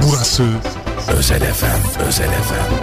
Burası Özel FM, Özel FM.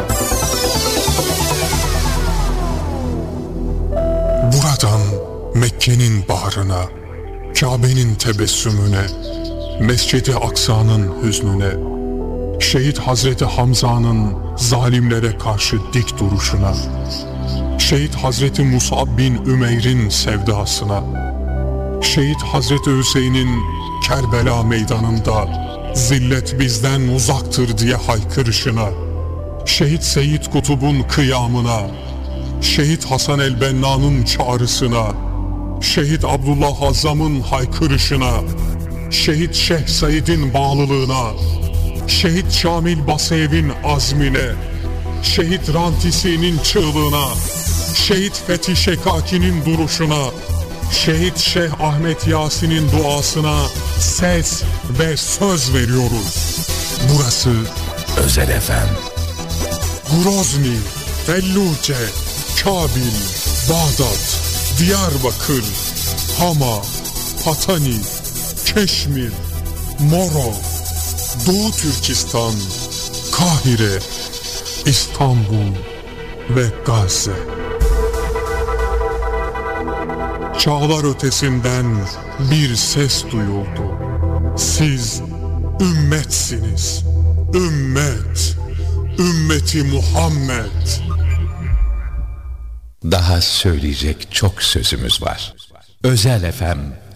Buradan Mekke'nin baharına, Kabe'nin tebessümüne, Mescid-i Aksa'nın hüznüne, Şehit Hazreti Hamza'nın zalimlere karşı dik duruşuna, Şehit Hazreti Musab bin Ümeyr'in sevdasına, Şehit Hazreti Hüseyin'in Kerbela meydanında zillet bizden uzaktır diye haykırışına, Şehit Seyyid Kutub'un kıyamına, Şehit Hasan el-Benna'nın çağrısına, Şehit Abdullah Azzam'ın haykırışına, Şehit Şeyh Said'in bağlılığına, Şehit Şamil Basev'in azmine, Şehit Rantisi'nin çığlığına, Şehit Fethi Şekaki'nin duruşuna, Şehit Şeyh Ahmet Yasin'in duasına ses ve söz veriyoruz. Burası Özel FM. Grozny, Felluce, Kabil, Bağdat, Diyarbakır, Hama, Patani, Keşmir, Moro, Doğu Türkistan, Kahire, İstanbul ve Gazze. Çağlar ötesinden bir ses duyuldu. Siz ümmetsiniz. Ümmet. Ümmeti Muhammed. Daha söyleyecek çok sözümüz var. Özel FM